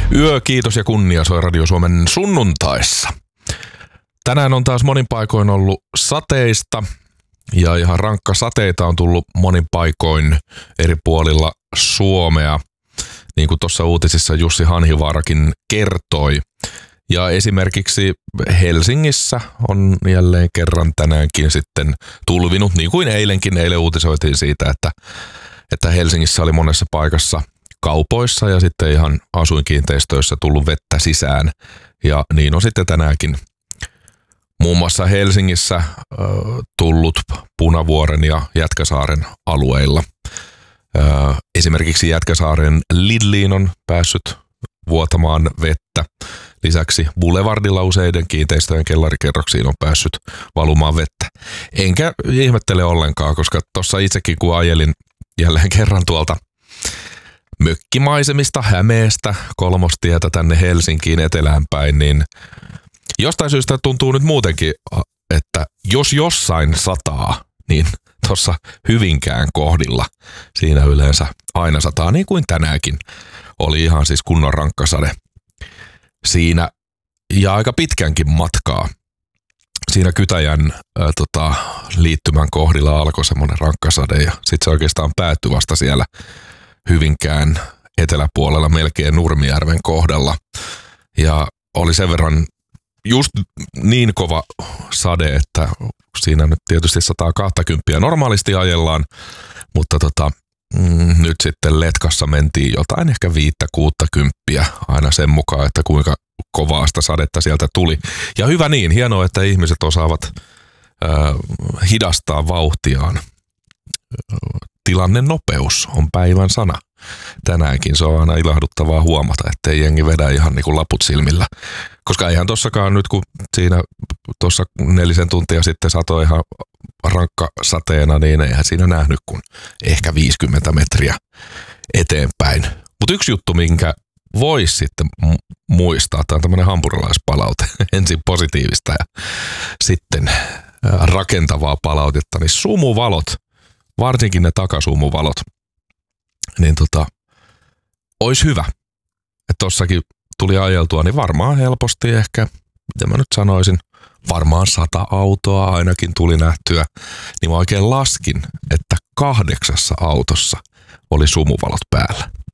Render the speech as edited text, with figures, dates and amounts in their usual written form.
Yö, kiitos ja kunnia soi Radio Suomen sunnuntaissa. Tänään on taas monin paikoin ollut sateista ja ihan rankka sateita on tullut monin paikoin eri puolilla Suomea, niin kuin tuossa uutisissa Jussi Hanhivaarakin kertoi. Ja esimerkiksi Helsingissä on jälleen kerran tänäänkin sitten tulvinut, niin kuin eilenkin. Eilen uutisoitiin siitä, että Helsingissä oli monessa paikassa kaupoissa ja sitten ihan asuinkiinteistöissä tullut vettä sisään. Ja niin on sitten tänäänkin muun muassa Helsingissä tullut Punavuoren ja Jätkäsaaren alueilla. Esimerkiksi Jätkäsaaren Lidliin on päässyt vuotamaan vettä. Lisäksi Boulevardilla useiden kiinteistöjen kellarikerroksiin on päässyt valumaan vettä. Enkä ihmettele ollenkaan, koska tuossa itsekin kun ajelin jälleen kerran tuolta mökkimaisemista Hämeestä Kolmostietä tänne Helsinkiin etelään päin, niin jostain syystä tuntuu nyt muutenkin, että jos jossain sataa, niin tuossa Hyvinkään kohdilla siinä yleensä aina sataa, niin kuin tänäänkin. Oli ihan siis kunnon rankkasade siinä ja aika pitkänkin matkaa. Siinä Kytäjän liittymän kohdilla alkoi semmoinen rankkasade ja sitten se oikeastaan päättyi vasta siellä Hyvinkään eteläpuolella melkein Nurmijärven kohdalla. Ja oli sen verran just niin kova sade, että siinä nyt tietysti 120 normaalisti ajellaan, mutta nyt sitten letkassa mentiin jotain ehkä 5-60 aina sen mukaan, että kuinka kovaa sitä sadetta sieltä tuli. Ja hyvä niin, hienoa, että ihmiset osaavat hidastaa vauhtiaan. Tilannenopeus on päivän sana. Tänäänkin se on aina ilahduttavaa huomata, ettei jengi vedä ihan niin kuin laput silmillä. Koska eihän tossakaan nyt, kun siinä tuossa 4 tuntia sitten satoi ihan rankka sateena, niin eihän siinä nähnyt kuin ehkä 50 metriä eteenpäin. Mutta yksi juttu, minkä voisi sitten muistaa, tämä on tämmöinen hampurilaispalaute, ensin positiivista ja sitten rakentavaa palautetta, niin sumuvalot, varsinkin ne takasumuvalot, niin olisi hyvä, että tossakin tuli ajeltua, niin varmaan helposti ehkä, miten mä nyt sanoisin, varmaan 100 autoa ainakin tuli nähtyä, niin mä oikein laskin, että 8 autossa oli sumuvalot päällä.